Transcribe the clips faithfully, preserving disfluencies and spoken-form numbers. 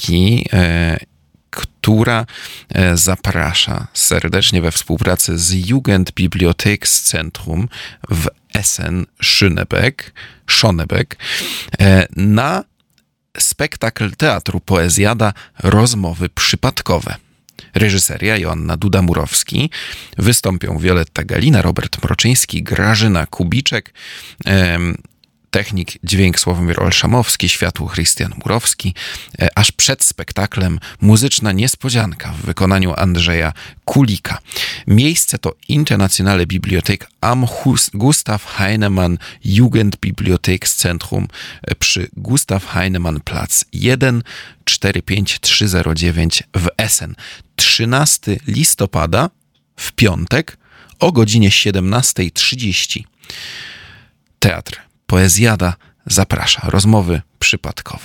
muzyki, która zaprasza serdecznie we współpracy z Jugendbibliothekszentrum w Essen-Schönebeck, Schönebeck, na spektakl teatru Poezjada Rozmowy przypadkowe. Reżyseria Joanna Duda-Murowski. Wystąpią Wioletta Galina, Robert Mroczyński, Grażyna Kubiczek, em, technik dźwięk Sławomir Olszamowski, światło Krystian Murowski. E, aż przed spektaklem muzyczna niespodzianka w wykonaniu Andrzeja Kulika. Miejsce to Internationale Bibliothek am Hus- Gustav Heinemann Jugendbibliothekszentrum przy Gustav Heinemann Platz jeden, cztery pięć trzy zero dziewięć w Essen. trzynastego listopada w piątek o godzinie siedemnasta trzydzieści. Teatr Poezjada zaprasza. Rozmowy przypadkowe.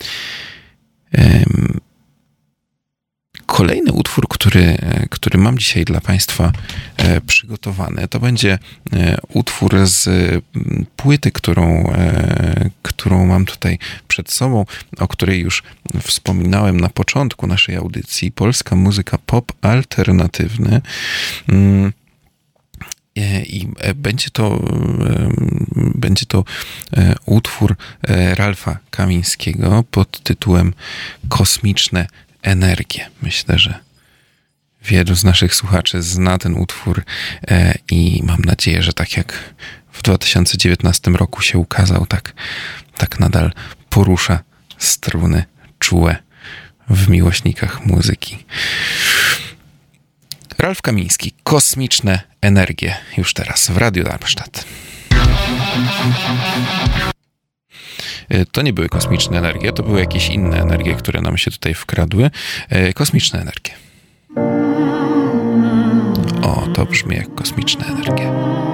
Kolejny utwór, który, który mam dzisiaj dla Państwa przygotowany, to będzie utwór z płyty, którą, którą mam tutaj przed sobą, o której już wspominałem na początku naszej audycji. Polska muzyka pop alternatywny. I będzie to, będzie to utwór Ralfa Kamińskiego pod tytułem Kosmiczne energie. Myślę, że wielu z naszych słuchaczy zna ten utwór i mam nadzieję, że tak jak w dwa tysiące dziewiętnastym roku się ukazał, tak, tak nadal porusza struny czułe w miłośnikach muzyki. Ralf Kamiński, Kosmiczne energie, już teraz w Radiu Darmstadt. To nie były kosmiczne energie, to były jakieś inne energie, które nam się tutaj wkradły. Kosmiczne energie. O, to brzmi jak kosmiczne energie.